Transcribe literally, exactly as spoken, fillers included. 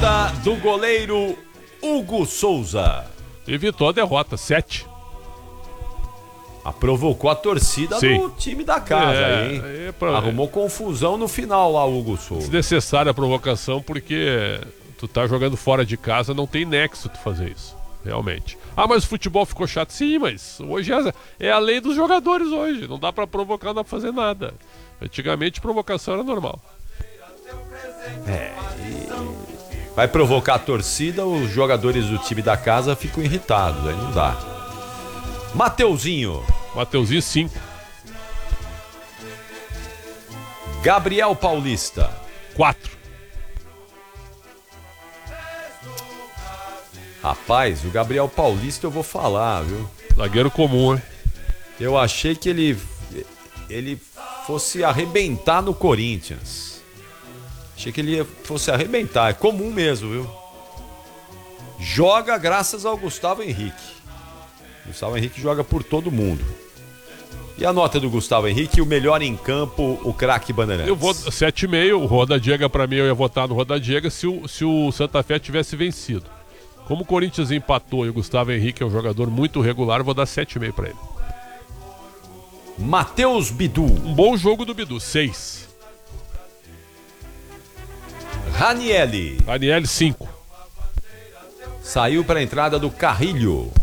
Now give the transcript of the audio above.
nota do goleiro Hugo Souza. Evitou a derrota, sete. Ah, provocou a torcida Sim. do time da casa, É, aí, hein? é pra- Arrumou confusão no final lá, o Hugo Souza. Desnecessária a provocação, porque tu tá jogando fora de casa, não tem nexo tu fazer isso, realmente. Ah, mas o futebol ficou chato. Sim, mas hoje é, é a lei dos jogadores hoje. Não dá pra provocar, não dá pra fazer nada. Antigamente provocação era normal. É, e vai provocar a torcida, os jogadores do time da casa ficam irritados, aí não dá. Mateuzinho. Mateuzinho, cinco. Gabriel Paulista. quatro. Rapaz, o Gabriel Paulista eu vou falar, viu? Zagueiro comum, hein? Eu achei que ele, ele fosse arrebentar no Corinthians. Achei que ele fosse arrebentar. É comum mesmo, viu? Joga graças ao Gustavo Henrique. Gustavo Henrique joga por todo mundo. E a nota do Gustavo Henrique, o melhor em campo, o craque Bandeirantes. Eu vou sete e meio, o Roda Diega, pra mim, eu ia votar no Roda Diega se o, se o Santa Fé tivesse vencido. Como o Corinthians empatou e o Gustavo Henrique é um jogador muito regular, eu vou dar sete e meio pra ele. Matheus Bidu. Um bom jogo do Bidu, seis. Ranielli. Ranielli, cinco. Saiu para a entrada do Carrilho.